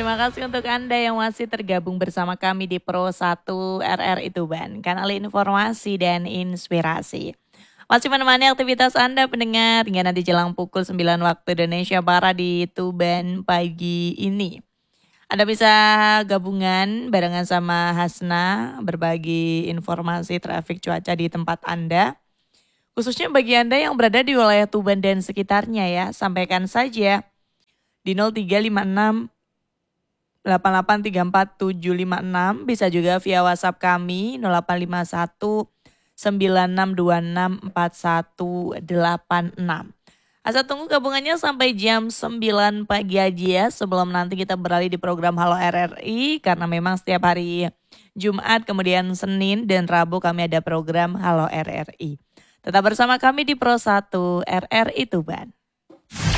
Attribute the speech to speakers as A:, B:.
A: terima kasih untuk Anda yang masih tergabung bersama kami di Pro 1 RRI Tuban, kanal informasi dan inspirasi. Masih menemani aktivitas Anda pendengar hingga nanti jelang pukul 9 waktu Indonesia Barat di Tuban pagi ini. Anda bisa gabungan barengan sama Hasna berbagi informasi trafik cuaca di tempat Anda. Khususnya bagi Anda yang berada di wilayah Tuban dan sekitarnya ya, sampaikan saja di 0356 8834 756, bisa juga via WhatsApp kami 0851 9626 4186. Asal tunggu gabungannya sampai jam 9 pagi aja ya, sebelum nanti kita beralih di program Halo RRI, karena memang setiap hari Jumat, kemudian Senin dan Rabu kami ada program Halo RRI. Tetap bersama kami di Pro 1 RRI Tuban.